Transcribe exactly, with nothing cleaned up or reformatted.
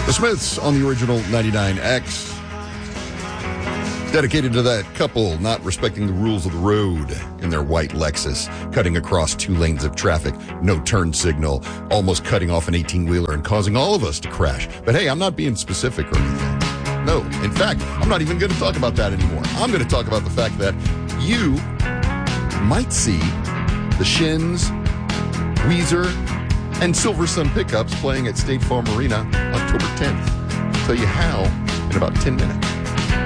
The Smiths on the original ninety-nine X. Dedicated to that couple not respecting the rules of the road in their white Lexus, cutting across two lanes of traffic, no turn signal, almost cutting off an eighteen-wheeler and causing all of us to crash. But hey, I'm not being specific or anything. No, in fact, I'm not even going to talk about that anymore. I'm going to talk about the fact that you might see the Shins, Weezer, and Silver Sun Pickups playing at State Farm Arena October tenth. I'll tell you how in about ten minutes.